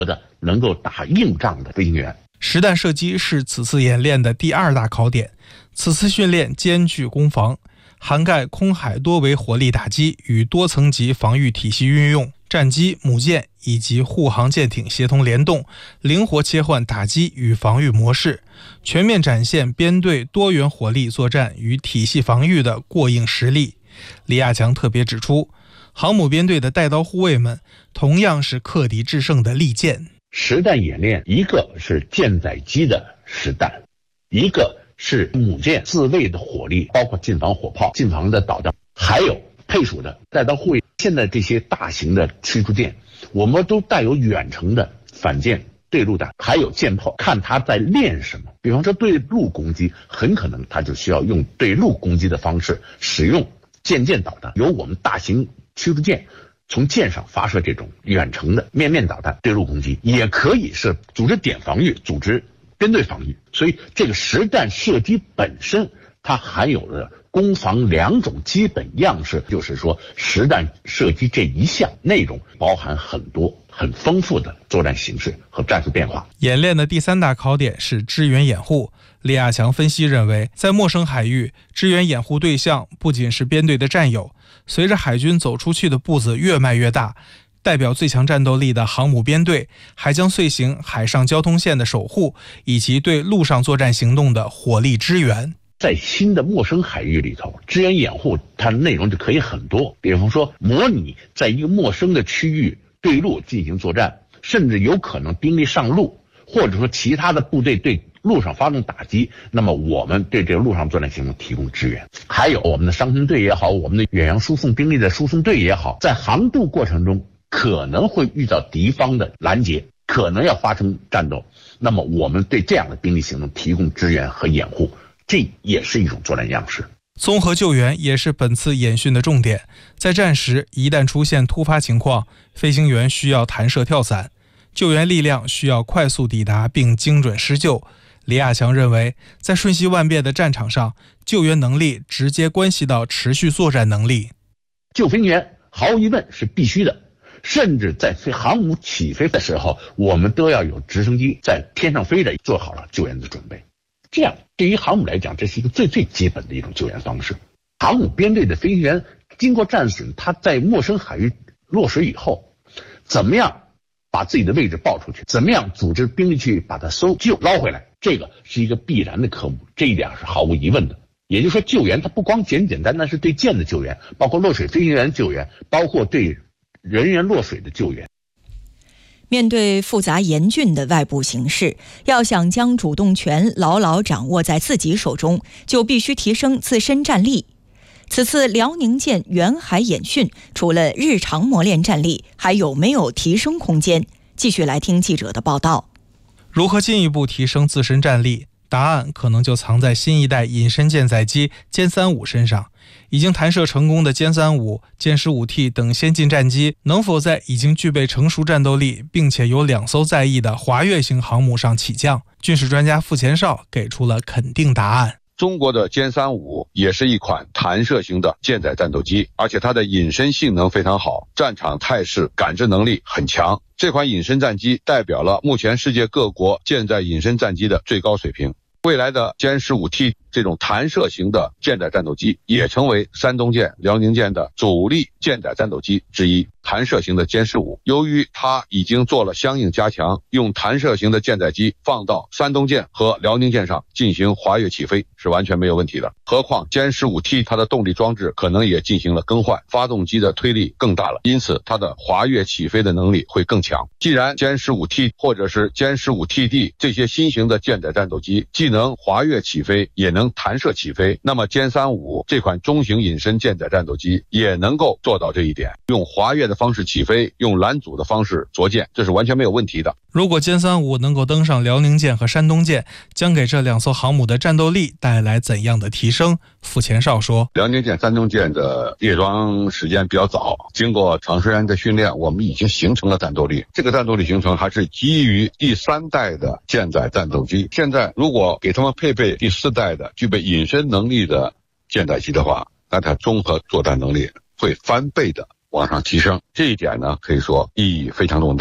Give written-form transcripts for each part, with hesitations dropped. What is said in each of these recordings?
的能够打硬仗的飞行员。 实弹射击是此次演练的第二大考点。此次训练兼具攻防，涵盖空海多维火力打击与多层级防御体系运用，战机、母舰以及护航舰艇协同联动，灵活切换打击与防御模式，全面展现编队多元火力作战与体系防御的过硬实力。李亚强特别指出，航母编队的带刀护卫们同样是克敌制胜的利剑。 实弹演练，一个是舰载机的实弹，一个是母舰自卫的火力，包括近防火炮、近防的导弹，还有配属的带刀护卫。现在这些大型的驱逐舰，我们都带有远程的反舰对陆弹，还有舰炮，看它在练什么。比方说对陆攻击，很可能它就需要用对陆攻击的方式，使用舰导弹，由我们大型驱逐舰从舰上发射这种远程的面导弹对陆攻击，也可以是组织点防御，组织编队防御。所以这个实弹射击本身它含有了攻防两种基本样式，就是说实弹射击这一项内容包含很多很丰富的作战形式和战术变化。 演练的第三大考点是支援掩护。李亚强分析认为，在陌生海域，支援掩护对象不仅是编队的战友，随着海军走出去的步子越迈越大，代表最强战斗力的航母编队还将遂行海上交通线的守护，以及对陆上作战行动的火力支援。 在新的陌生海域里头，支援掩护它的内容就可以很多，比方说模拟在一个陌生的区域对陆进行作战，甚至有可能兵力上路，或者说其他的部队对陆上发动打击，那么我们对这个陆上作战行动提供支援。还有我们的伤兵队也好，我们的远洋输送兵力的输送队也好，在航渡过程中可能会遇到敌方的拦截，可能要发生战斗，那么我们对这样的兵力行动提供支援和掩护，这也是一种作战样式。 综合救援也是本次演训的重点。在战时，一旦出现突发情况，飞行员需要弹射跳伞，救援力量需要快速抵达并精准施救。李亚强认为，在瞬息万变的战场上，救援能力直接关系到持续作战能力。 救飞行员毫无疑问是必须的，甚至在航母起飞的时候，我们都要有直升机在天上飞着，做好了救援的准备。这样对于航母来讲，这是一个最基本的一种救援方式。航母编队的飞行员经过战损，他在陌生海域落水以后，怎么样把自己的位置报出去，怎么样组织兵力去把它搜救捞回来，这个是一个必然的科目，这一点是毫无疑问的。也就是说，救援它不光简单是对舰的救援，包括落水飞行员救援，包括对人员落水的救援。 面对复杂严峻的外部形势，要想将主动权牢牢掌握在自己手中，就必须提升自身战力。此次辽宁舰远海演训，除了日常磨练战力，还有没有提升空间？继续来听记者的报道。 如何进一步提升自身战力？答案可能就藏在新一代隐身舰载机歼35身上。已经弹射成功的歼35、歼 15T 等先进战机，能否在已经具备成熟战斗力，并且有2艘在役的华跃型航母上起降？军事专家傅前哨给出了肯定答案。 中国的歼35也是一款弹射型的舰载战斗机，而且它的隐身性能非常好，战场态势感知能力很强。这款隐身战机代表了目前世界各国舰载隐身战机的最高水平。未来的歼 15T 这种弹射型的舰载战斗机也成为山东舰、辽宁舰的主力舰载战斗机之一。弹射型的歼15，由于它已经做了相应加强，用弹射型的舰载机放到山东舰和辽宁舰上进行滑跃起飞是完全没有问题的。何况歼 15T 它的动力装置可能也进行了更换，发动机的推力更大了，因此它的滑跃起飞的能力会更强。既然歼 15T 或者是歼 15TD 这些新型的舰载战斗机既能滑跃起飞也能弹射起飞，那么歼35这款中型隐身舰载战斗机也能够做到这一点，用滑跃的方式起飞，用拦阻的方式着舰，这是完全没有问题的。 如果歼35能够登上辽宁舰和山东舰，将给这2艘航母的战斗力带来怎样的提升？傅前哨说， 辽宁舰、山东舰的列装时间比较早，经过长时间的训练，我们已经形成了战斗力。这个战斗力形成还是基于第3代的舰载战斗机。现在如果给他们配备第4代的具备隐身能力的舰载机的话，那它综合作战能力会翻倍的往上提升。这一点呢，可以说意义非常重大。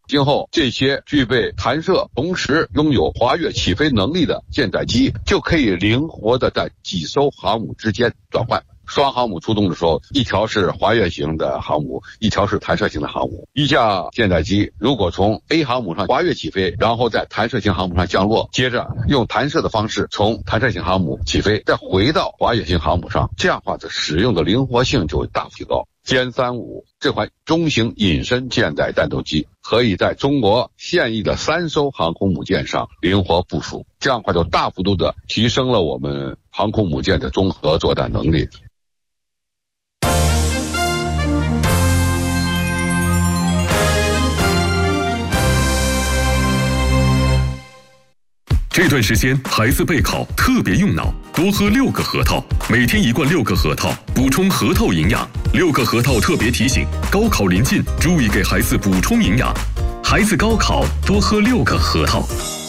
今后这些具备弹射，同时拥有滑跃起飞能力的舰载机，就可以灵活地在几艘航母之间转换。双航母出动的时候，一条是滑跃型的航母，一条是弹射型的航母。一架舰载机如果从 A 航母上滑跃起飞，然后在弹射型航母上降落，接着用弹射的方式从弹射型航母起飞，再回到滑跃型航母上，这样的话的使用的灵活性就会大幅提高。歼35这款中型隐身舰载战斗机可以在中国现役的3艘航空母舰上灵活部署，这样的话就大幅度的提升了我们航空母舰的综合作战能力。 这段时间孩子备考特别用脑，多喝6个核桃，每天1罐6个核桃，补充核桃营养。6个核桃特别提醒：高考临近，注意给孩子补充营养。孩子高考多喝6个核桃。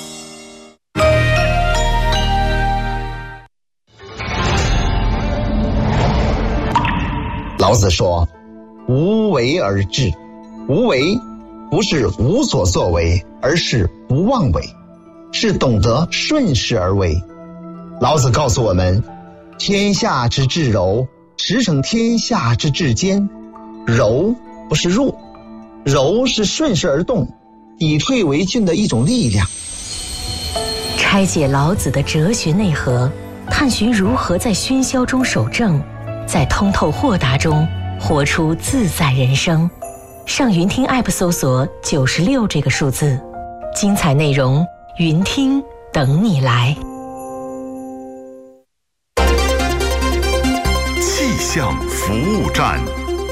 老子说：“无为而治。”无为不是无所作为，而是不妄为。是懂得顺势而为。老子告诉我们，天下之至柔，实成天下之至坚。柔不是弱，柔是顺势而动，以退为进的一种力量。 拆解老子的哲学内核，探寻如何在喧嚣中守正，在通透豁达中活出自在人生。上云听 App 搜索96这个数字，精彩内容云听等你来。 气象服务站，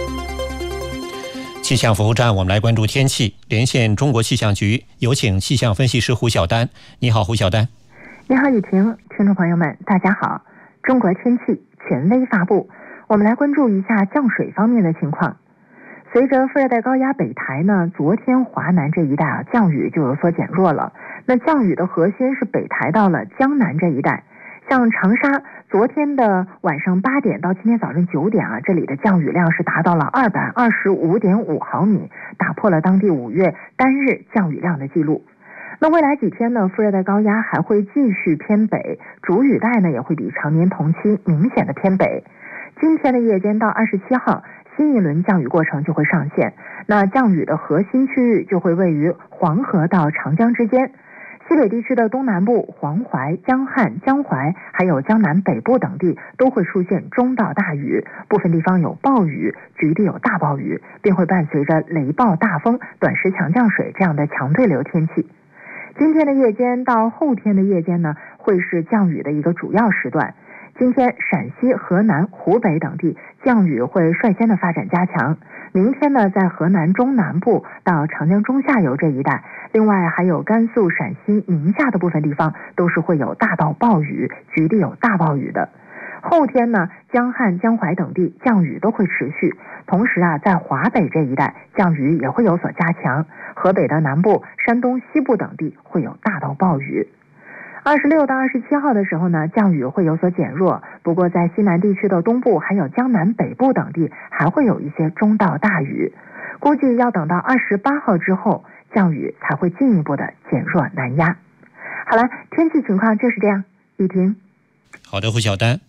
气象服务站，我们来关注天气。连线中国气象局，有请气象分析师胡晓丹。你好，胡晓丹。 你好，雨婷，听众朋友们，大家好。中国天气权威发布，我们来关注一下降水方面的情况。随着副热带高压北抬呢，昨天华南这一带降雨就有所减弱了。那降雨的核心是北抬到了江南这一带，像长沙，昨天的晚上8点到今天早上9点这里的降雨量是达到了225.5毫米，打破了当地5月单日降雨量的记录。那未来几天呢，副热带高压还会继续偏北，主雨带呢也会比常年同期明显的偏北。今天的夜间到27号，新一轮降雨过程就会上线，那降雨的核心区域就会位于黄河到长江之间。西北地区的东南部、黄淮、江汉、江淮，还有江南北部等地都会出现中到大雨，部分地方有暴雨，局地有大暴雨，并会伴随着雷暴、大风、短时强降水这样的强对流天气。今天的夜间到后天的夜间呢，会是降雨的一个主要时段。今天陕西、河南、湖北等地降雨会率先的发展加强。明天呢，在河南中南部到长江中下游这一带，另外还有甘肃、陕西、宁夏的部分地方都是会有大到暴雨，局地有大暴雨的。后天呢，江汉、江淮等地降雨都会持续，同时在华北这一带降雨也会有所加强，河北的南部、山东西部等地会有大到暴雨。26到27号的时候呢，降雨会有所减弱，不过在西南地区的东部还有江南北部等地还会有一些中到大雨，估计要等到28号之后，降雨才会进一步的减弱南压。好了，天气情况就是这样。雨婷。 好的，胡晓丹。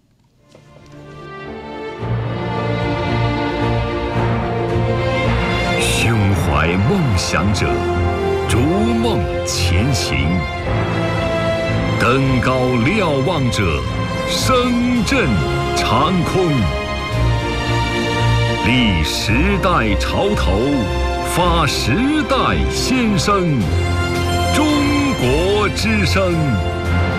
胸怀梦想者，逐梦前行。登高瞭望者，声震长空。立时代潮头，发时代先声。中国之声。